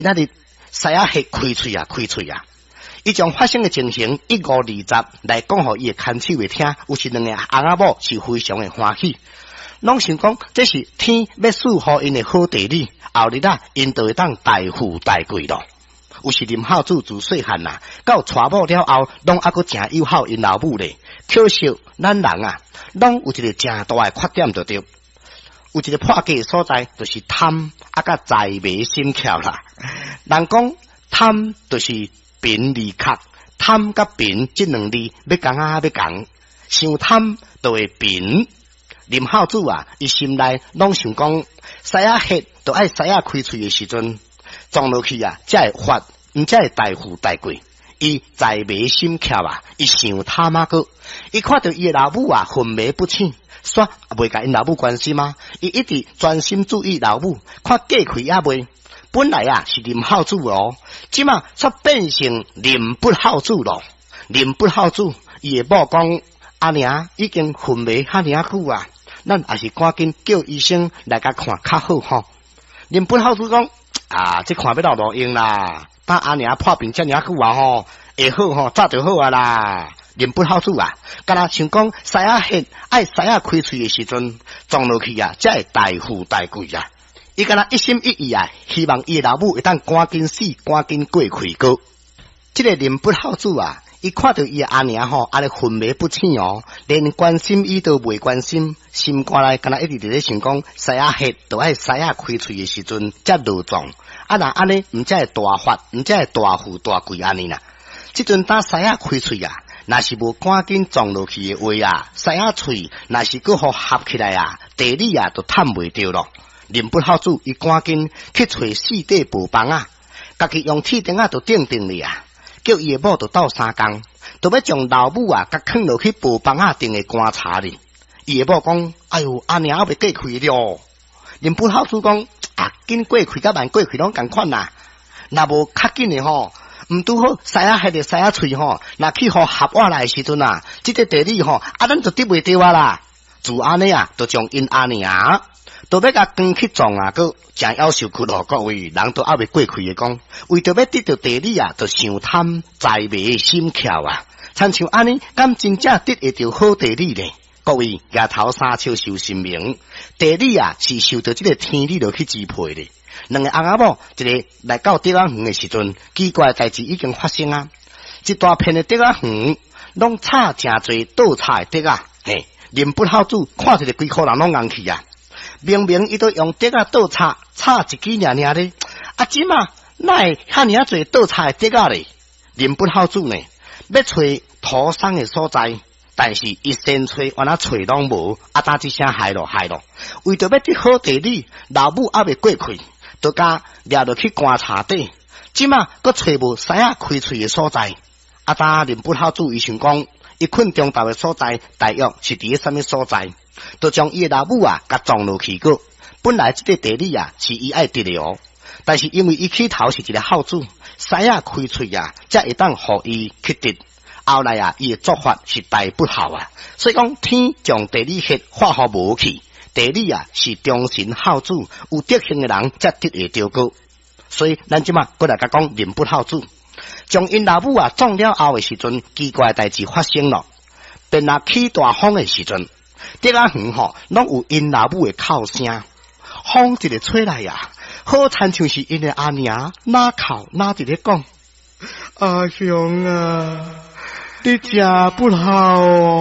那日西亚黑开喙啊，伊将发生的情形1520来讲，互伊的牵手会听，有时两个翁仔某是非常的欢喜，拢想讲这是天要赐予因的好地理，后日啊，因就会当大富大贵咯。有时林孝祖自细汉啊，到娶某了后，拢还阁诚友好因老母咧。可惜咱人啊，拢有一个诚大的缺点就对，有一个破解的所在，就是贪甲财迷心窍啦。人讲贪就是贫利克，贪甲贫这两字要讲要讲，想贪就会贫。林孝祖啊，伊心内拢想讲，西仔黑就爱西仔开喙的时阵，撞落去啊，才会发，才会大富大贵。伊财迷心窍啊，伊想贪啊个，伊看到伊的老母啊，昏迷不醒，煞袂甲因老母关心吗？伊一直专心注意老母，看过开也未。本来啊是林孝祖哦，即嘛煞变成林不孝祖咯。林不孝祖，伊的某讲阿娘已经昏迷遐尔久啊，咱也是赶紧叫医生来甲看较好吼。林不孝祖讲啊，这看要到路用啦，等阿娘破病遮尔久啊吼，会好吼，早就好啊啦。林不孝祖啊，敢若想讲西仔黑爱西仔开喙的时阵，撞落去啊，才会大富大贵啊。伊敢若一心一意啊，希望伊的老母会当赶紧死，赶紧过开过。这个林不孝祖啊，伊看到伊的阿娘吼，安尼昏迷不醒哦，连关心伊都袂关心，心肝内敢若一直伫咧想讲，西仔黑都爱西仔开喙的时阵才落撞，啊若安尼毋才会大发，毋才会大富大贵安尼啦。即阵当西仔开喙啊，若是无赶紧撞落去的话啊，西仔喙若是搁互合起来啊，地理啊都探袂着咯。林不孝祖伊赶紧去找四地布帮啊，家己用铁钉啊就钉咧啊，叫伊的某就斗三工，就要将老母啊甲囥落去布帮啊钉的棺材里。伊的某讲：哎哟，阿娘还未过开了。林不孝祖讲：啊，紧过开甲慢过开拢共款啦，若无较紧的吼。毋拄好，西仔迄个西仔喙吼，若去互合我来时阵啊，即个地理吼，啊咱就得袂着啊啦。自安尼啊，就将因阿娘都要甲关去撞啊，个真夭寿骨咯，各位人都还未过开的讲，为着要得到地理啊，就想贪财迷心窍啊，亲像安尼，敢真正得会着好地理呢？各位牙头三笑受神明，地理啊是受到这个天理落去支配的。两个翁仔某，一个来到竹仔园的时阵，奇怪的代志已经发生啊！一大片的竹仔园，拢插真侪倒插的竹仔，嘿，林不孝祖看一个规颗人拢硬去啊！明明伊都用竹仔倒插，插一支尔咧，啊，即嘛哪会遐尔侪倒插的竹仔咧？林不孝祖呢，要找土生的所在。但是一先找，完了找拢无，啊！打一声害咯，为着要得好地理，老母还未过开，就甲掠落去棺材底。即嘛，搁找无西仔开喙的所在。啊！打林不孝祖伊想讲，伊困中昼的所在，大约是伫咧什么所在？就将伊的老母啊，甲撞落去个。本来这个地理啊，是伊爱得的哦，但是因为伊起头是一个孝祖，西仔开喙啊，才会当互伊去得。后来啊，伊的做法是大不孝啊，所以讲天将地理黑化互无去，地理啊是忠臣孝祖，有德行的人才得会着个。所以咱即马过来甲讲林不孝祖，将因老母啊撞了后的时阵，奇怪的代志发生了。便若起大风的时阵，竹仔园吼拢有因老母的哭声，风一直吹来啊，好亲像是因的阿娘哪哭哪一直讲：阿兄啊！你真不好哦。